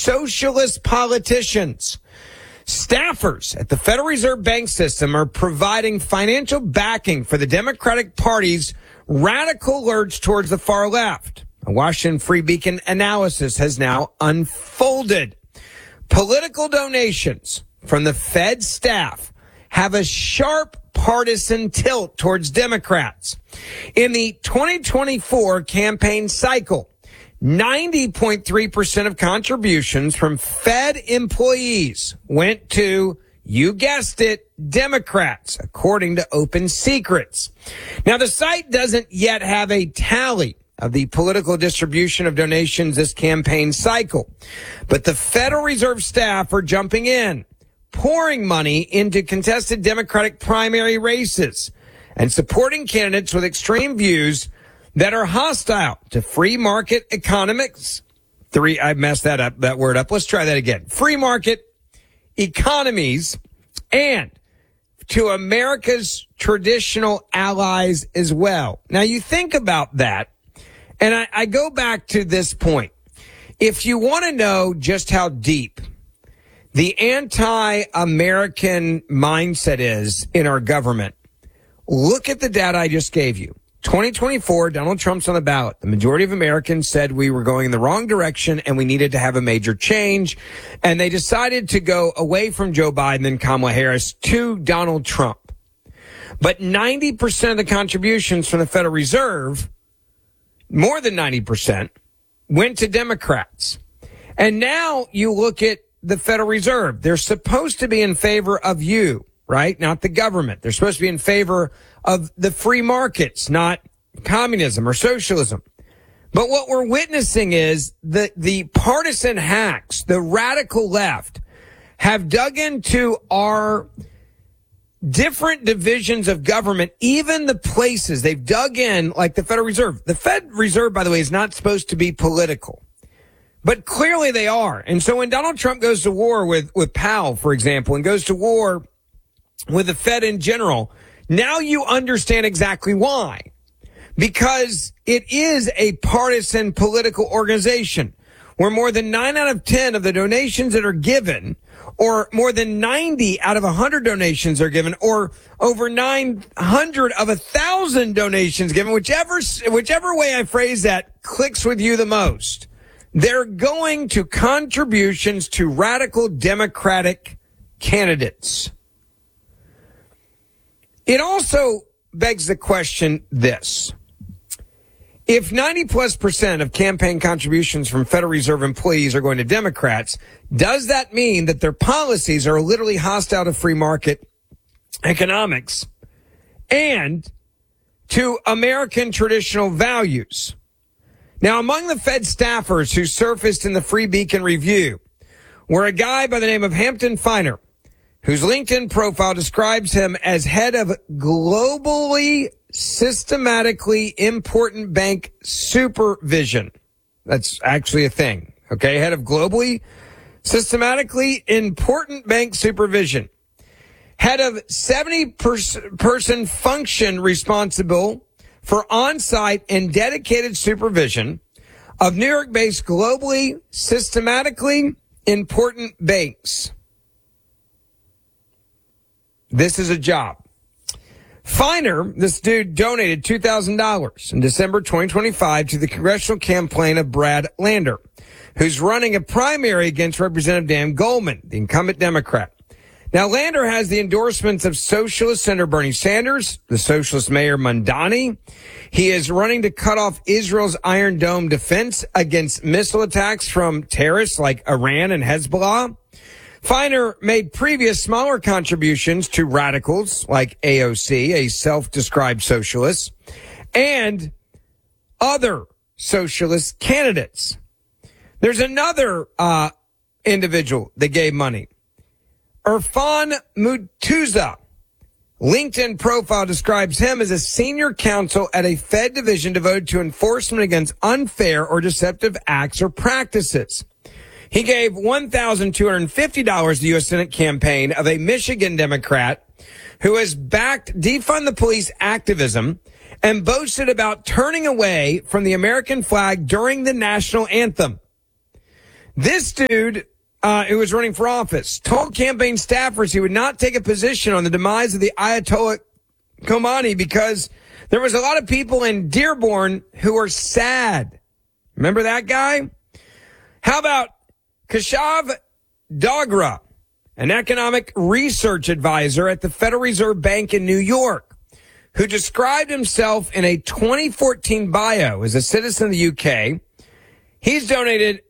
socialist politicians. Staffers at the Federal Reserve Bank system are providing financial backing for the Democratic Party's radical lurch towards the far left. A Washington Free Beacon analysis has now unfolded. Political donations from the Fed staff have a sharp partisan tilt towards Democrats. In the 2024 campaign cycle, 90.3% of contributions from Fed employees went to, you guessed it, Democrats, according to Open Secrets. Now, the site doesn't yet have a tally of the political distribution of donations this campaign cycle, but the Federal Reserve staff are jumping in, pouring money into contested Democratic primary races and supporting candidates with extreme views that are hostile to free market economics. I messed that word up. Let's try that again. Free market economies and to America's traditional allies as well. Now you think about that, and I go back to this point. If you want to know just how deep the anti-American mindset is in our government, look at the data I just gave you. 2024, Donald Trump's on the ballot. The majority of Americans said we were going in the wrong direction and we needed to have a major change. And they decided to go away from Joe Biden and Kamala Harris to Donald Trump. But 90% of the contributions from the Federal Reserve, more than 90%, went to Democrats. And now you look at the Federal Reserve. They're supposed to be in favor of you, right? Not the government. They're supposed to be in favor of the free markets, not communism or socialism. But what we're witnessing is that the partisan hacks, the radical left, have dug into our different divisions of government, even the places they've dug in, like the Federal Reserve. The Fed Reserve, by the way, is not supposed to be political, but clearly they are. And so when Donald Trump goes to war with Powell, for example, and goes to war with the Fed in general, now you understand exactly why. Because it is a partisan political organization where more than 9 out of 10 of the donations that are given, or more than 90 out of 100 donations are given, or over 900 of 1,000 donations given, whichever way I phrase that clicks with you the most. They're going to contributions to radical Democratic candidates. It also begs the question this. If 90+% of campaign contributions from Federal Reserve employees are going to Democrats, does that mean that their policies are literally hostile to free market economics and to American traditional values? Now, among the Fed staffers who surfaced in the Free Beacon Review were a guy by the name of Hampton Feiner, whose LinkedIn profile describes him as head of globally systematically important bank supervision. That's actually a thing. Okay. Head of globally systematically important bank supervision. Head of 70-person function responsible for on-site and dedicated supervision of New York-based globally systematically important banks. This is a job. Feiner, this dude, donated $2,000 in December 2025 to the congressional campaign of Brad Lander, who's running a primary against Representative Dan Goldman, the incumbent Democrat. Now, Lander has the endorsements of Socialist Senator Bernie Sanders, the Socialist Mayor Mamdani. He is running to cut off Israel's Iron Dome defense against missile attacks from terrorists like Iran and Hezbollah. Feiner made previous smaller contributions to radicals like AOC, a self-described socialist, and other socialist candidates. There's another individual that gave money. Irfan Mutuza. LinkedIn profile describes him as a senior counsel at a Fed division devoted to enforcement against unfair or deceptive acts or practices. He gave $1,250 to the U.S. Senate campaign of a Michigan Democrat who has backed defund the police activism and boasted about turning away from the American flag during the national anthem. This dude, who was running for office, told campaign staffers he would not take a position on the demise of the Ayatollah Khomeini because there was a lot of people in Dearborn who were sad. Remember that guy? How about Keshav Dogra, an economic research advisor at the Federal Reserve Bank in New York, who described himself in a 2014 bio as a citizen of the UK. He's donated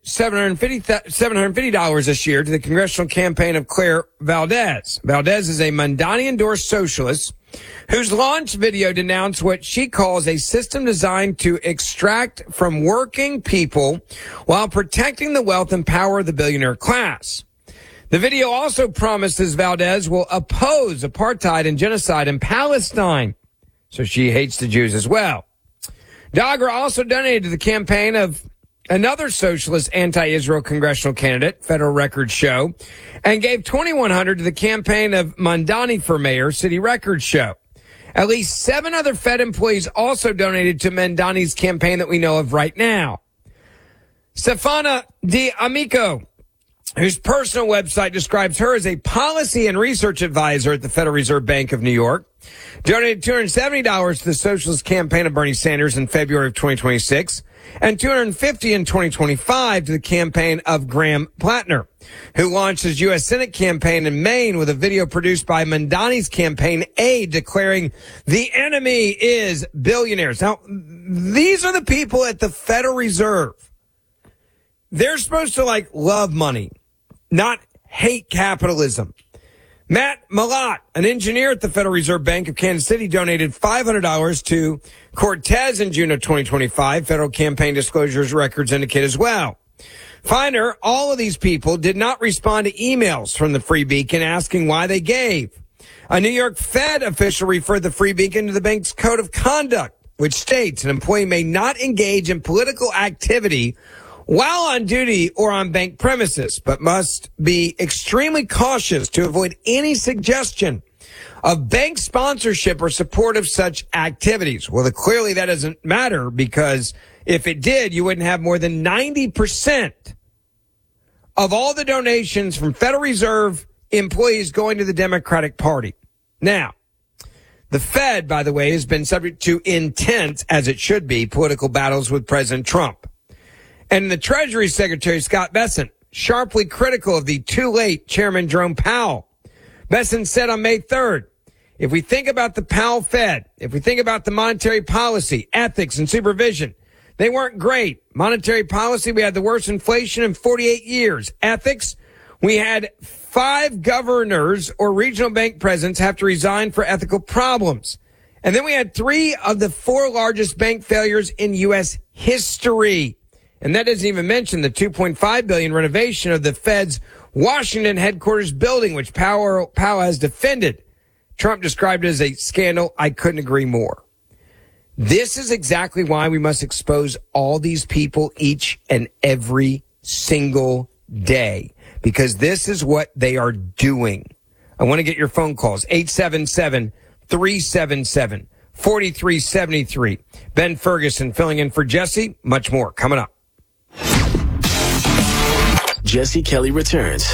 $750 this year to the congressional campaign of Claire Valdez. Valdez is a Mondani-endorsed socialist whose launch video denounced what she calls a system designed to extract from working people while protecting the wealth and power of the billionaire class. The video also promises Valdez will oppose apartheid and genocide in Palestine. So she hates the Jews as well. Dogra also donated to the campaign of another socialist anti-Israel congressional candidate, Federal Records show, and gave $2,100 to the campaign of Mondani for mayor, City Records show. At least 7 other Fed employees also donated to Mondani's campaign that we know of right now. Stefana D'Amico, whose personal website describes her as a policy and research advisor at the Federal Reserve Bank of New York, donated $270 to the socialist campaign of Bernie Sanders in February of 2026, and $250 in 2025 to the campaign of Graham Plattner, who launched his U.S. Senate campaign in Maine with a video produced by Mondani's campaign aide declaring the enemy is billionaires. Now, these are the people at the Federal Reserve. They're supposed to love money, not hate capitalism. Matt Malat, an engineer at the Federal Reserve Bank of Kansas City, donated $500 to Cortez in June of 2025. Federal campaign disclosures records indicate as well. Finer, all of these people did not respond to emails from the Free Beacon asking why they gave. A New York Fed official referred the Free Beacon to the bank's code of conduct, which states an employee may not engage in political activity while on duty or on bank premises, but must be extremely cautious to avoid any suggestion of bank sponsorship or support of such activities. Well, clearly that doesn't matter, because if it did, you wouldn't have more than 90% of all the donations from Federal Reserve employees going to the Democratic Party. Now, the Fed, by the way, has been subject to intense, as it should be, political battles with President Trump. And the Treasury Secretary, Scott Bessent, sharply critical of the too late Chairman Jerome Powell. Bessent said on May 3rd, if we think about the Powell Fed, if we think about the monetary policy, ethics, and supervision, they weren't great. Monetary policy, we had the worst inflation in 48 years. Ethics, we had 5 governors or regional bank presidents have to resign for ethical problems. And then we had 3 of the 4 largest bank failures in U.S. history. And that doesn't even mention the $2.5 billion renovation of the Fed's Washington headquarters building, which Powell has defended. Trump described it as a scandal. I couldn't agree more. This is exactly why we must expose all these people each and every single day, because this is what they are doing. I want to get your phone calls. 877-377-4373. Ben Ferguson filling in for Jesse. Much more coming up. Jesse Kelly returns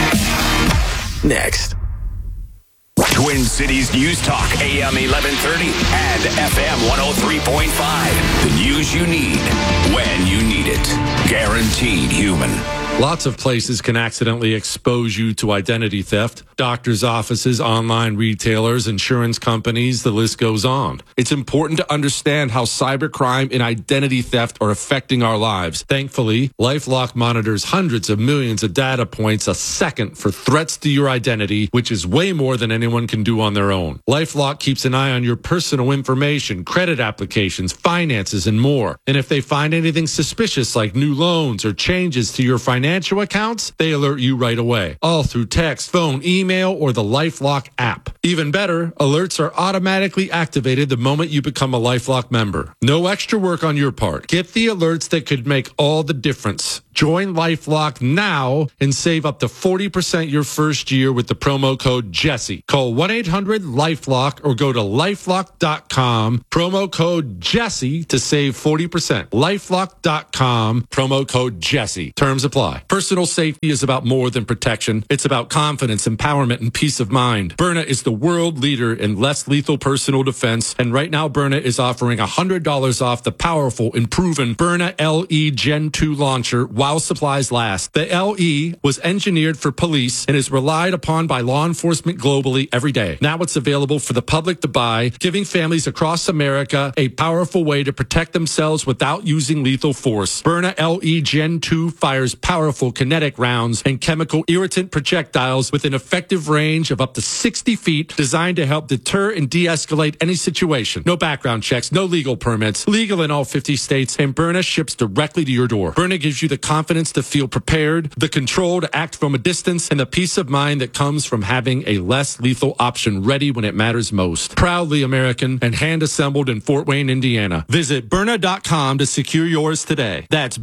next. Twin Cities News Talk, AM 1130 and FM 103.5. The news you need when you need it. Guaranteed human. Lots of places can accidentally expose you to identity theft. Doctors' offices, online retailers, insurance companies, the list goes on. It's important to understand how cybercrime and identity theft are affecting our lives. Thankfully, LifeLock monitors hundreds of millions of data points a second for threats to your identity, which is way more than anyone can do on their own. LifeLock keeps an eye on your personal information, credit applications, finances, and more. And if they find anything suspicious like new loans or changes to your financial accounts, they alert you right away. All through text, phone, email, or the LifeLock app. Even better, alerts are automatically activated the moment you become a LifeLock member. No extra work on your part. Get the alerts that could make all the difference. Join LifeLock now and save up to 40% your first year with the promo code Jesse. Call 1-800-LifeLock or go to LifeLock.com, promo code Jesse to save 40%. LifeLock.com, promo code Jesse. Terms apply. Personal safety is about more than protection. It's about confidence, empowerment, and peace of mind. Byrna is the world leader in less lethal personal defense, and right now Byrna is offering $100 off the powerful and proven Byrna LE Gen 2 launcher while supplies last. The LE was engineered for police and is relied upon by law enforcement globally every day. Now it's available for the public to buy, giving families across America a powerful way to protect themselves without using lethal force. Byrna LE Gen 2 fires powerful kinetic rounds and chemical irritant projectiles with an effective range of up to 60 feet, designed to help deter and de-escalate any situation. No background checks, no legal permits, legal in all 50 states, and Byrna ships directly to your door. Byrna gives you the confidence to feel prepared, the control to act from a distance, and the peace of mind that comes from having a less lethal option ready when it matters most. Proudly American and hand-assembled in Fort Wayne, Indiana. Visit Byrna.com to secure yours today. That's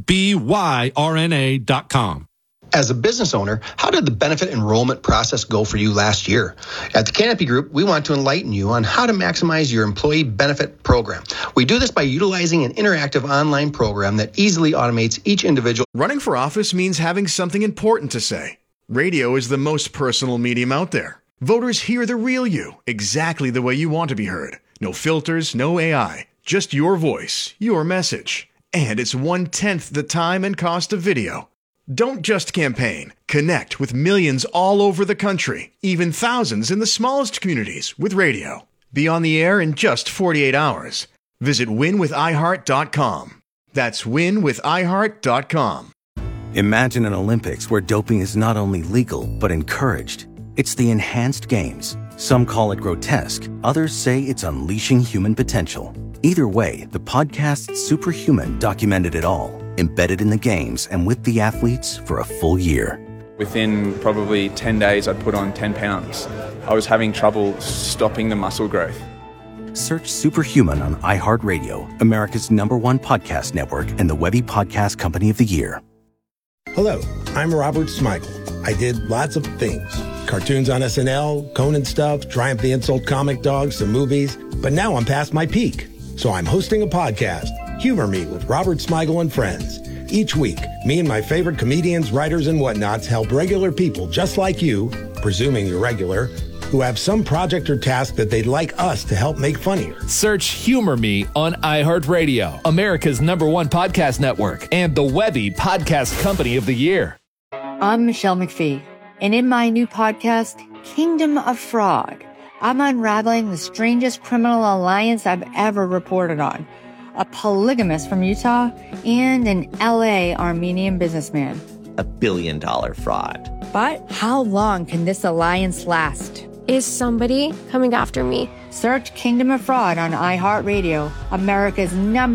BYRNA.com. As a business owner, how did the benefit enrollment process go for you last year? At the Canopy Group, we want to enlighten you on how to maximize your employee benefit program. We do this by utilizing an interactive online program that easily automates each individual. Running for office means having something important to say. Radio is the most personal medium out there. Voters hear the real you, exactly the way you want to be heard. No filters, no AI, just your voice, your message. And it's 1/10 the time and cost of video. Don't just campaign. Connect with millions all over the country, even thousands in the smallest communities with radio. Be on the air in just 48 hours. Visit winwithiheart.com. That's winwithiheart.com. Imagine an Olympics where doping is not only legal, but encouraged. It's the enhanced games. Some call it grotesque. Others say it's unleashing human potential. Either way, the podcast Superhuman documented it all, embedded in the games and with the athletes for a full year. Within probably 10 days, I'd put on 10 pounds. I was having trouble stopping the muscle growth. Search Superhuman on iHeartRadio, America's #1 podcast network and the Webby Podcast Company of the Year. Hello, I'm Robert Smigel. I did lots of things. Cartoons on SNL, Conan stuff, Triumph the Insult Comic Dog, some movies. But now I'm past my peak. So I'm hosting a podcast, Humor Me with Robert Smigel and Friends. Each week, me and my favorite comedians, writers, and whatnots help regular people just like you, presuming you're regular, who have some project or task that they'd like us to help make funnier. Search Humor Me on iHeartRadio, America's #1 podcast network, and the Webby Podcast Company of the Year. I'm Michelle McPhee, and in my new podcast, Kingdom of Fraud, I'm unraveling the strangest criminal alliance I've ever reported on. A polygamist from Utah and an LA Armenian businessman. $1 billion fraud. But how long can this alliance last? Is somebody coming after me? Search Kingdom of Fraud on iHeartRadio, America's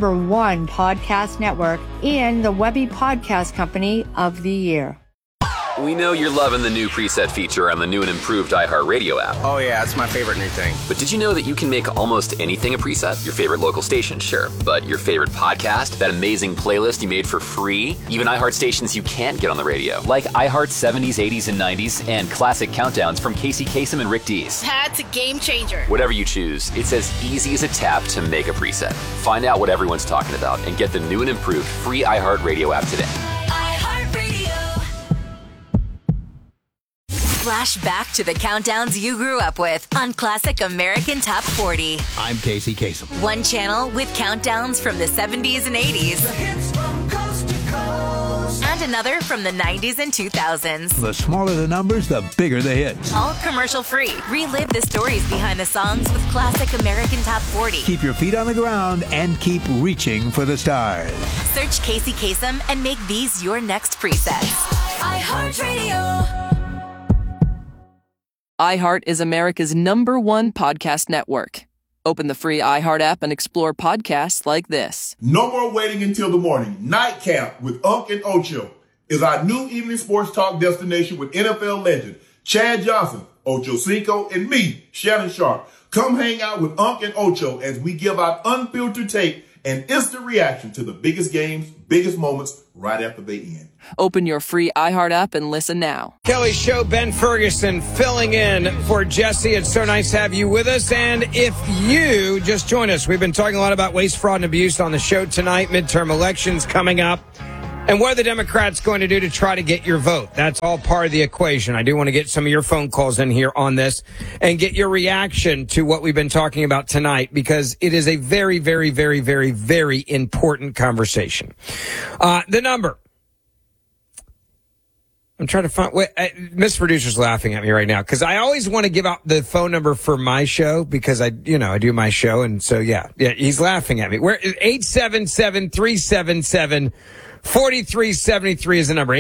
#1 podcast network, and the Webby Podcast Company of the Year. We know you're loving the new preset feature on the new and improved iHeartRadio app. Oh yeah, it's my favorite new thing. But did you know that you can make almost anything a preset? Your favorite local station, sure. But your favorite podcast, that amazing playlist you made for free, even iHeart stations you can't get on the radio, like iHeart 70s, 80s, and 90s, and classic countdowns from Casey Kasem and Rick Dees. That's a game changer. Whatever you choose, it's as easy as a tap to make a preset. Find out what everyone's talking about and get the new and improved free iHeartRadio app today. Flash back to the countdowns you grew up with on Classic American Top 40. I'm Casey Kasem. One channel with countdowns from the 70s and 80s. The hits from coast to coast. And another from the 90s and 2000s. The smaller the numbers, the bigger the hits. All commercial free. Relive the stories behind the songs with Classic American Top 40. Keep your feet on the ground and keep reaching for the stars. Search Casey Kasem and make these your next presets. iHeartRadio. iHeart is America's #1 podcast network. Open the free iHeart app and explore podcasts like this. No more waiting until the morning. Nightcap with Unc and Ocho is our new evening sports talk destination with NFL legend Chad Johnson, Ocho Cinco, and me, Shannon Sharp. Come hang out with Unc and Ocho as we give out unfiltered take and instant reaction to the biggest games, biggest moments right after they end. Open your free iHeart app and listen now. Kelly Show, Ben Ferguson filling in for Jesse. It's so nice to have you with us. And if you just joined us, we've been talking a lot about waste, fraud, and abuse on the show tonight. Midterm elections coming up. And what are the Democrats going to do to try to get your vote? That's all part of the equation. I do want to get some of your phone calls in here on this and get your reaction to what we've been talking about tonight, because it is a very, very, very, very, very important conversation. The number. I'm trying to find. Miss Producer's laughing at me right now because I always want to give out the phone number for my show because I do my show, and so yeah, he's laughing at me. We're 877-377-4373 is the number.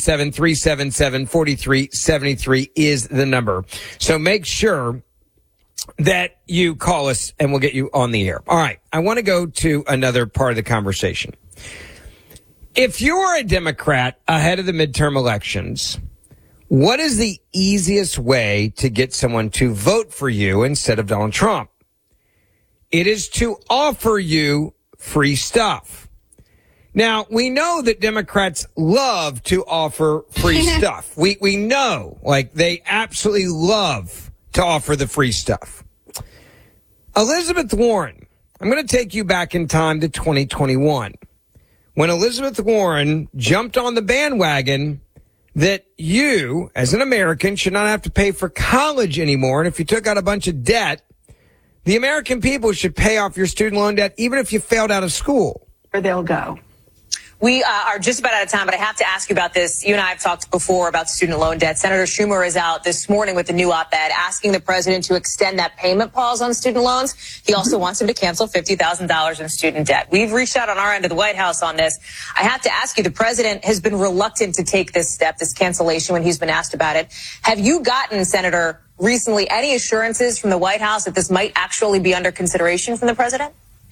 877-377-4373 is the number. So make sure that you call us and we'll get you on the air. All right. I want to go to another part of the conversation. If you're a Democrat ahead of the midterm elections, what is the easiest way to get someone to vote for you instead of Donald Trump? It is to offer you free stuff. Now, we know that Democrats love to offer free stuff. We know, like, they absolutely love to offer the free stuff. Elizabeth Warren, I'm going to take you back in time to 2021. When Elizabeth Warren jumped on the bandwagon that you, as an American, should not have to pay for college anymore. And if you took out a bunch of debt, the American people should pay off your student loan debt, even if you failed out of school. Where they'll go. We are just about out of time, but I have to ask you about this. You and I have talked before about student loan debt. Senator Schumer is out this morning with a new op-ed asking the president to extend that payment pause on student loans. He also wants him to cancel $50,000 in student debt. We've reached out on our end of the White House on this. I have to ask you, the president has been reluctant to take this step, this cancellation, when he's been asked about it. Have you gotten, Senator, recently any assurances from the White House that this might actually be under consideration from the president?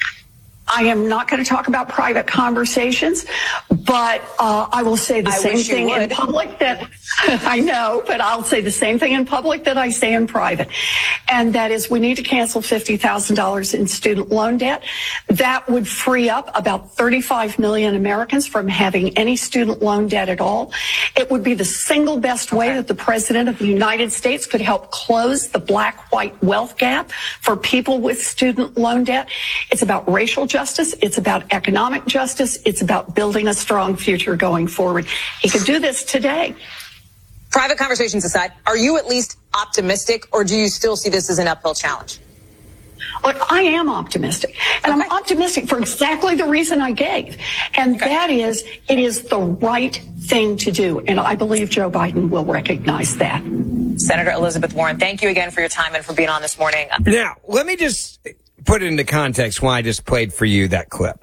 I am not going to talk about private conversations, but I will say the same thing in public that I know, but I'll say the same thing in public that I say in private. And that is, we need to cancel $50,000 in student loan debt. That would free up about 35 million Americans from having any student loan debt at all. It would be the single best way that the president of the United States could help close the black-white wealth gap for people with student loan debt. It's about racial justice. It's about economic justice. It's about building a strong future going forward. He could do this today. Private conversations aside, are you at least optimistic, or do you still see this as an uphill challenge? Look, I am optimistic, and I'm optimistic for exactly the reason I gave, and that is, it is the right thing to do, and I believe Joe Biden will recognize that. Senator Elizabeth Warren, thank you again for your time and for being on this morning. Now, let me just put it into context why I just played for you that clip.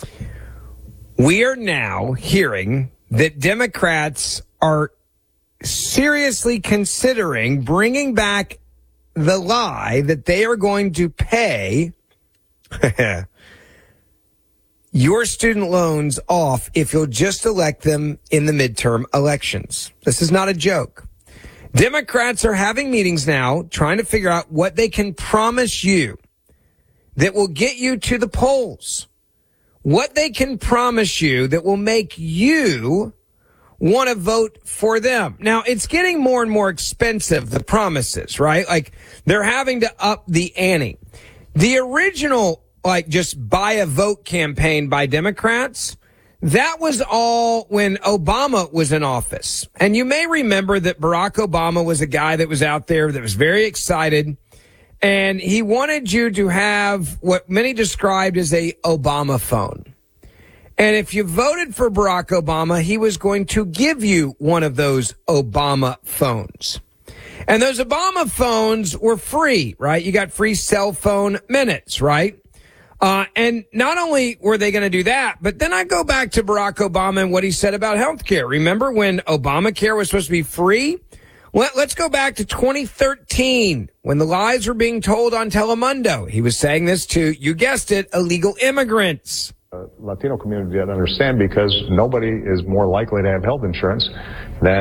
We are now hearing that Democrats are seriously considering bringing back the lie that they are going to pay your student loans off if you'll just elect them in the midterm elections. This is not a joke. Democrats are having meetings now trying to figure out what they can promise you that will get you to the polls. What they can promise you that will make you want to vote for them. Now, it's getting more and more expensive, the promises, right? Like, they're having to up the ante. The original, like, just buy a vote campaign by Democrats, that was all when Obama was in office. And you may remember that Barack Obama was a guy that was out there that was very excited, and he wanted you to have what many described as a Obama phone. And if you voted for Barack Obama, he was going to give you one of those Obama phones. And those Obama phones were free, right? You got free cell phone minutes, right? And not only were they going to do that, but then I go back to Barack Obama and what he said about healthcare. Remember when Obamacare was supposed to be free? Let's go back to 2013 when the lies were being told on Telemundo. He was saying this to, you guessed it, illegal immigrants. Latino community didn't understand because nobody is more likely to have health insurance than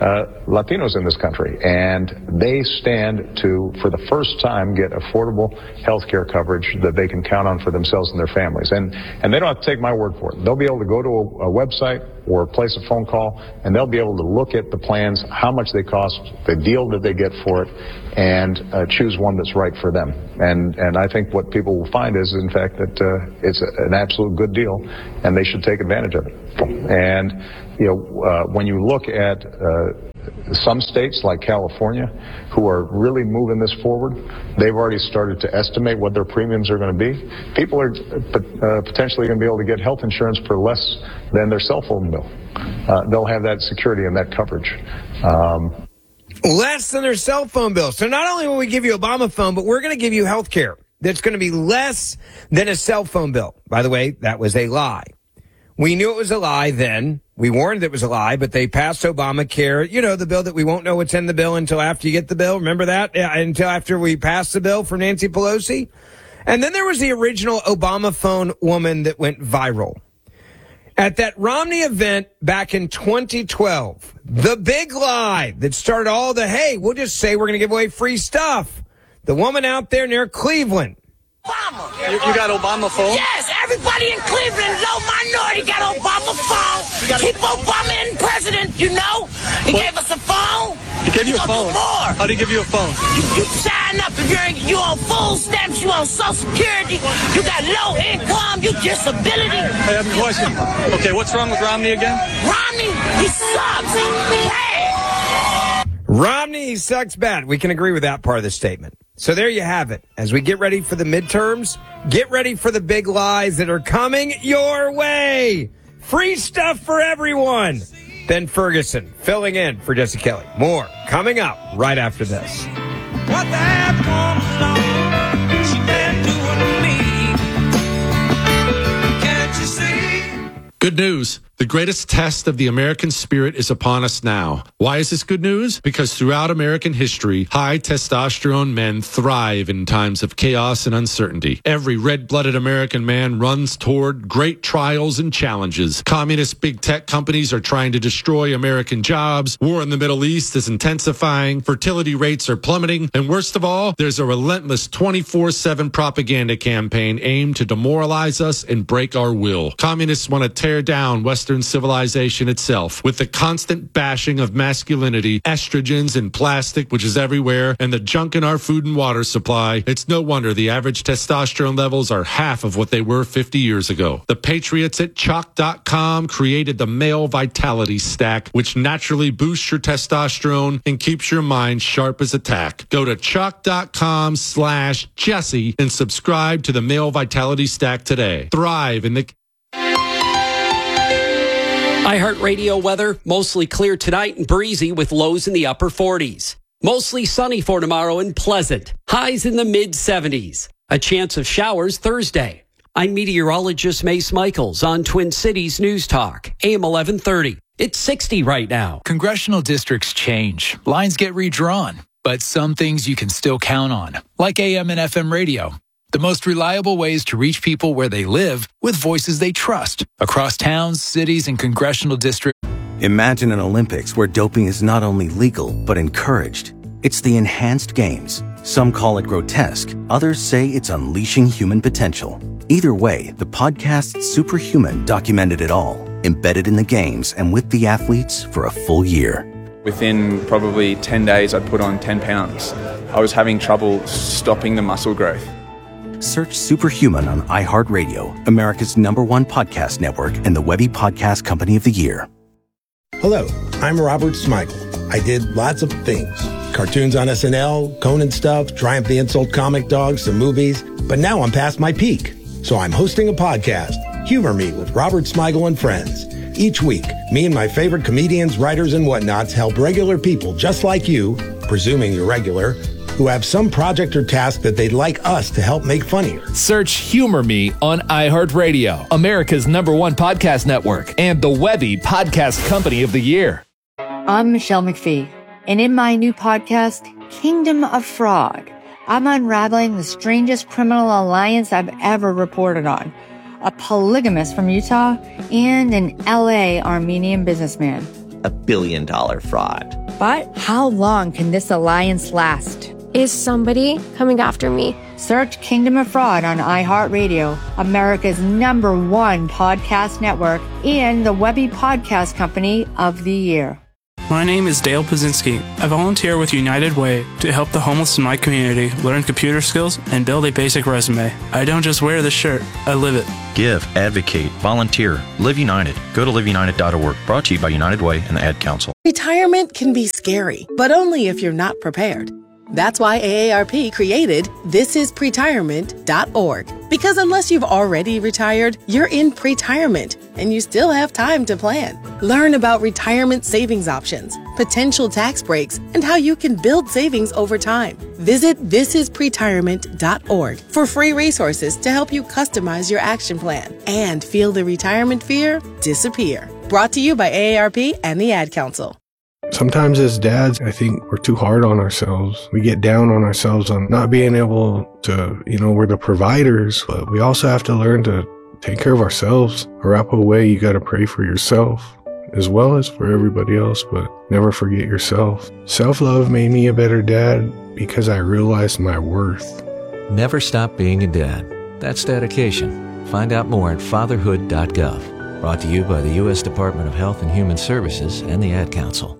Latinos in this country, and they stand to, for the first time, get affordable health care coverage that they can count on for themselves and their families. And they don't have to take my word for it. They'll be able to go to a website or place a phone call, and they'll be able to look at the plans, how much they cost, the deal that they get for it, and choose one that's right for them. And I think what people will find is, in fact, that it's an absolute good deal, and they should take advantage of it. And when you look at some states like California, who are really moving this forward, they've already started to estimate what their premiums are going to be. People are potentially going to be able to get health insurance for less than their cell phone bill. They'll have that security and that coverage. Less than their cell phone bill. So not only will we give you Obama phone, but we're going to give you health care that's going to be less than a cell phone bill. By the way, that was a lie. We knew it was a lie then. We warned it was a lie, but they passed Obamacare, the bill that we won't know what's in the bill until after you get the bill. Remember that? Yeah, until after we passed the bill for Nancy Pelosi. And then there was the original Obama phone woman that went viral. At that Romney event back in 2012, the big lie that started all the, hey, we'll just say we're going to give away free stuff. The woman out there near Cleveland. Obama. You got Obama phone? Yes, everybody in Cleveland, low minority, got Obama phone. Keep Obama in president, He gave us a phone. He gave you a phone? More. How'd he give you a phone? You sign up if you're on food stamps, you on Social Security, you got low income, you disability. I have a question. Okay, what's wrong with Romney again? Romney, he sucks. Romney sucks bad. We can agree with that part of the statement. So there you have it. As we get ready for the midterms, get ready for the big lies that are coming your way. Free stuff for everyone. Ben Ferguson filling in for Jesse Kelly. More coming up right after this. What that woman, she been doing me. Can't you see? Good news. The greatest test of the American spirit is upon us now. Why is this good news? Because throughout American history, high testosterone men thrive in times of chaos and uncertainty. Every red-blooded American man runs toward great trials and challenges. Communist big tech companies are trying to destroy American jobs. War in the Middle East is intensifying. Fertility rates are plummeting. And worst of all, there's a relentless 24/7 propaganda campaign aimed to demoralize us and break our will. Communists want to tear down Western civilization itself with the constant bashing of masculinity, estrogens and plastic, which is everywhere, and the junk in our food and water supply. It's no wonder the average testosterone levels are half of what they were 50 years ago. The patriots at Chalk.com created the Male Vitality Stack, which naturally boosts your testosterone and keeps your mind sharp as a tack. Go to Chalk.com/Jesse and subscribe to the Male Vitality Stack today. Thrive in the iHeartRadio weather, mostly clear tonight and breezy with lows in the upper 40s. Mostly sunny for tomorrow and pleasant. Highs in the mid-70s. A chance of showers Thursday. I'm meteorologist Mace Michaels on Twin Cities News Talk, AM 1130. It's 60 right now. Congressional districts change. Lines get redrawn. But some things you can still count on, like AM and FM radio. The most reliable ways to reach people where they live with voices they trust across towns, cities, and congressional districts. Imagine an Olympics where doping is not only legal, but encouraged. It's the enhanced games. Some call it grotesque. Others say it's unleashing human potential. Either way, the podcast Superhuman documented it all, embedded in the games and with the athletes for a full year. Within probably 10 days, I'd put on 10 pounds. I was having trouble stopping the muscle growth. Search Superhuman on iHeartRadio, America's #1 podcast network and the Webby Podcast Company of the Year. Hello, I'm Robert Smigel. I did lots of things. Cartoons on SNL, Conan stuff, Triumph the Insult Comic Dog, some movies. But now I'm past my peak. So I'm hosting a podcast, Humor Me with Robert Smigel and Friends. Each week, me and my favorite comedians, writers, and whatnots help regular people just like you, presuming you're regular, who have some project or task that they'd like us to help make funnier. Search Humor Me on iHeartRadio, America's #1 podcast network, and the Webby Podcast Company of the Year. I'm Michelle McPhee, and in my new podcast, Kingdom of Frog, I'm unraveling the strangest criminal alliance I've ever reported on. A polygamist from Utah and an LA Armenian businessman. $1 billion fraud. But how long can this alliance last? Is somebody coming after me? Search Kingdom of Fraud on iHeartRadio, America's #1 podcast network, and the Webby Podcast Company of the Year. My name is Dale Pazinski. I volunteer with United Way to help the homeless in my community learn computer skills and build a basic resume. I don't just wear the shirt, I live it. Give, advocate, volunteer, Live United. Go to liveunited.org. Brought to you by United Way and the Ad Council. Retirement can be scary, but only if you're not prepared. That's why AARP created thisispretirement.org. Because unless you've already retired, you're in pretirement, and you still have time to plan. Learn about retirement savings options, potential tax breaks, and how you can build savings over time. Visit thisispretirement.org for free resources to help you customize your action plan and feel the retirement fear disappear. Brought to you by AARP and the Ad Council. Sometimes as dads, I think we're too hard on ourselves. We get down on ourselves on not being able to, we're the providers, but we also have to learn to take care of ourselves. Arapaho way, you got to pray for yourself as well as for everybody else, but never forget yourself. Self-love made me a better dad because I realized my worth. Never stop being a dad. That's dedication. Find out more at fatherhood.gov. Brought to you by the U.S. Department of Health and Human Services and the Ad Council.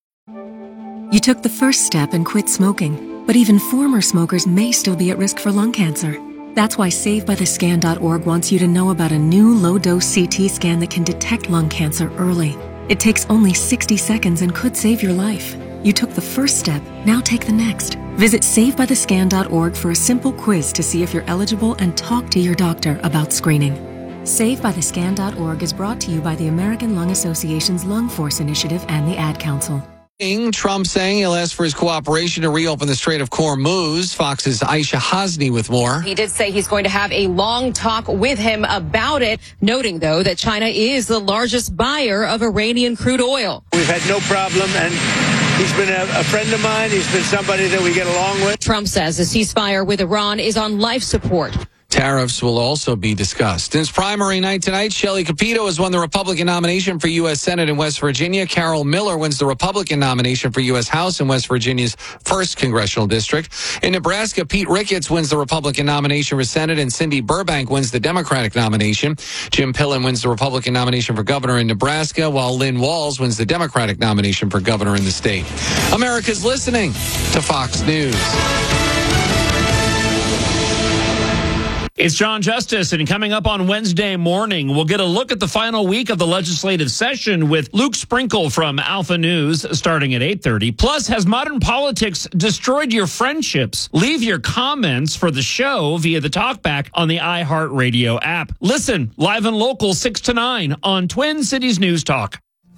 You took the first step and quit smoking, but even former smokers may still be at risk for lung cancer. That's why SaveByTheScan.org wants you to know about a new low-dose CT scan that can detect lung cancer early. It takes only 60 seconds and could save your life. You took the first step, now take the next. Visit SaveByTheScan.org for a simple quiz to see if you're eligible and talk to your doctor about screening. SaveByTheScan.org is brought to you by the American Lung Association's Lung Force Initiative and the Ad Council. Trump saying he'll ask for his cooperation to reopen the Strait of Hormuz. Fox's Aisha Hasni with more. He did say he's going to have a long talk with him about it, noting, though, that China is the largest buyer of Iranian crude oil. We've had no problem, and he's been a friend of mine. He's been somebody that we get along with. Trump says the ceasefire with Iran is on life support. Tariffs will also be discussed. In his primary night tonight, Shelley Capito has won the Republican nomination for U.S. Senate in West Virginia. Carol Miller wins the Republican nomination for U.S. House in West Virginia's 1st Congressional District. In Nebraska, Pete Ricketts wins the Republican nomination for Senate, and Cindy Burbank wins the Democratic nomination. Jim Pillen wins the Republican nomination for governor in Nebraska, while Lynn Walls wins the Democratic nomination for governor in the state. America's listening to Fox News. It's John Justice, and coming up on Wednesday morning, we'll get a look at the final week of the legislative session with Luke Sprinkle from Alpha News starting at 8:30. Plus, has modern politics destroyed your friendships? Leave your comments for the show via the talkback on the iHeartRadio app. Listen live and local 6 to 9 on Twin Cities News Talk.